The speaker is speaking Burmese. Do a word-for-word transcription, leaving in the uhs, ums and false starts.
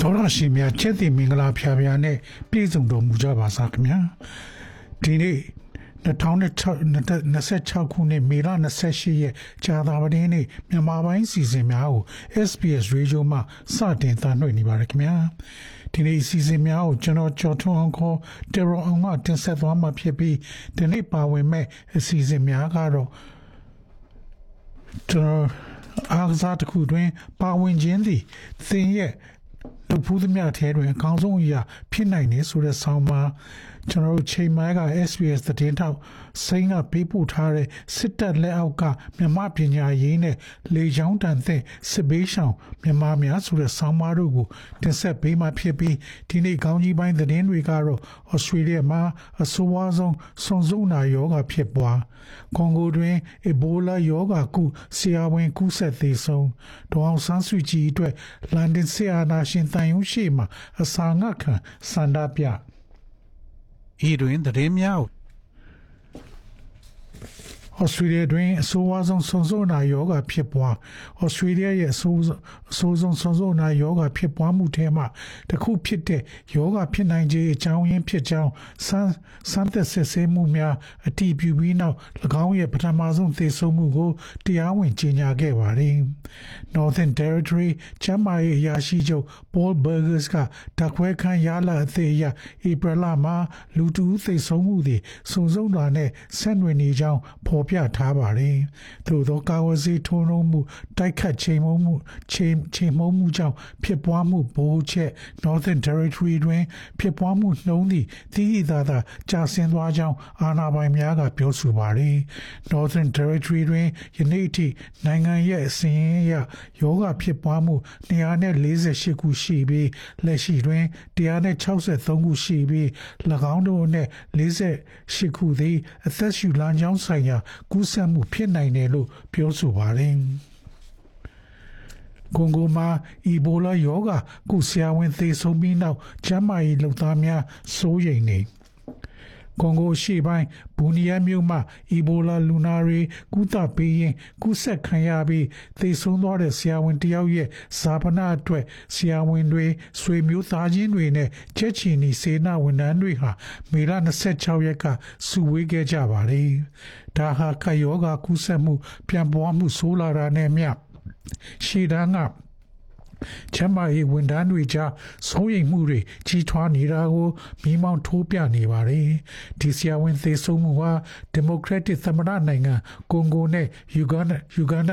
ဒေါ်ရရှိမြချက်တိမင်္ဂလာဖျားဖျားနဲ့ပြည်စုံတော်မူကြပါစားခင်ဗျာဒီနေ့2026ခုနှစ်မေလ28ရက်ကြာသပတေးနေ့မြန်မာပိုင်းစီစဉ်များကို S B S Radio မှာစတင်သားနှွှင့်နေပါတယ်ခင်ဗျာဒီနေ့စီစဉ်များကိုကျွန်တော်ကျော်ထွန်းအောင်ခေါ်တေရောအောင်ကတင်ဆက်သွားမှာဖြစ်ပြီးဒီနေ့ပါဝင်မဲ့အစီအစဉ်များကတော့ကျွန်တော်အားကစားတစ်ခုတွင်ပါဝင်ခြင်းသည်သင်ရဲ့လူဖူးသမျှထဲတွင်အကောင်းဆုံးအရာဖြစ်နိုင်တယ်ဆိုတဲ့ဆောင်းပါးကျွန်တော်တို့ချိန်မိုင်းက S B S သတင်းထောက်စိန်ကပေးပို့ထားတဲ့စစ်တပ်လက်အောက်ကမြန်မာပညာရေးနဲ့လေကြောင်းတန်တဲ့စစ်ဘေးရှောင်မြန်မာများဆိုတဲ့ဆောင်းပါးတို့ကိုတင်ဆက်ပေးမှဖြစ်ပြီးဒီနေ့ကောင်းကြီးပိုင်းသတင်းတွေကတော့ Australia မှာအဆိုးဝါးဆုံးဆွန်စုနာယောဂဖြစ်ပွားကွန်ဂိုတွင် Ebola ယောဂကုဆရာဝန်ကူးစက်သေးဆုံးဒေါအောင်ဆန်းစုကြည်အတွက်လန်ဒန်ဆီအာနာရှင်တန်ယုံရှိမှာအစာငတ်ခံစန္ဒပြဤတွင်သတင်းများAustralia တွင်အဆိုးဝါးဆုံးဆွန်စုနာယောဂဖြစ်ပွား Australia ရဲ့အဆိုးအဆိုးဆုံးဆွန်စုနာယောဂဖြစ်ပွားမှုထဲမှာတစ်ခုဖြစ်တဲ့ယောဂဖြစ်နိုင်ခြင်းအကြောင်းရင်းဖြစ်ကြောင်းစမ်းစမ်းသပ်စစ်ဆေးမှုများအတည်ပြုပြီးနောက်၎င်းရဲ့ပထမဆုံးသေဆုံးမှုကိုတရားဝင်ကြေညာခဲ့ပါတယ်။ Northern Territory ကျန်းမာရေးအရာရှိချုပ် Paul Burgess ကဓာတ်ခွဲခန်းရလအသေးအရဧပြီလမှာလူတူသေဆုံးမှုတွေစုံစုံတာနဲ့ဆက်နွယ်နေကြောင်းဖော်ပြထားပါတယ်။သို့သောကာဝစီထုံးလုံးမှုတိုက်ခတ်ချိန်မုံမှုချိန်ချိန်မုံမှုကြောင့်ဖြစ်ပွားမှုဘိုးချက် Northern Territory တွင်ဖြစ်ပွားမှုနှုန်းသည့်သီးသီးသာသာကျဆင်းသွားကြောင်းအာဏာပိုင်များကပြောဆိုပါတယ်။ Northern Territory တွင်ယနေ့ထိနိုင်ငံရဲ့အစဉ်အရယောဂဖြစ်ပွားမှုtwo hundred forty-eightခုရှိပြီးလက်ရှိတွင်one hundred sixty-threeခုရှိပြီး၎င်းတို့နှင့်forty-eightခုသည်အသက်ရှူလမ်းကြောင်းဆိုင်ရာကူးစက်မှုဖြစ်နိုင်တယ်လို့ပြောဆိုပါတယ်။ကွန်ဂိုမှာ Ebola ယောဂကုဆရာဝန်သေဆုံးပြီးနောက်ကျန်းမာရေးလုပ်သားများစိုးရိမ်နေကွန်ဂိုရှေ့ပိုင်းဘူနီယာမြို့မှာ Ebola လူနာတွေကုသပေးရင်ကူးစက်ခံရပြီးသေဆုံးသွားတဲ့ဆရာဝန်တယောက်ရဲ့ဇာပနာအတွက်ဆရာဝန်တွေဆွေမျိုးသားချင်းတွေနဲ့ချက်ချီနီစေနာဝန်ထမ်းတွေဟာမေလtwenty-sixရက်ကစုဝေးခဲ့ကြပါတယ်။ဒါဟာကယောဂကူးစက်မှုပြန်ပွားမှုဆိုးလာတာနဲ့မျှရှေ့တန်းကချမ်းမာရေးဝန်ထမ်းတွေကြားစိုးရိမ်မှုတွေကြီးထွားနေတာကိုမိမောင်းထိုးပြနေပါတယ်။ဒီဆရာဝန်သေဆုံးမှုဟာဒီမိုကရက်တစ်သမ္မတနိုင်ငံကွန်ဂိုနဲ့ယူဂန်ဒါယူဂန်ဒါ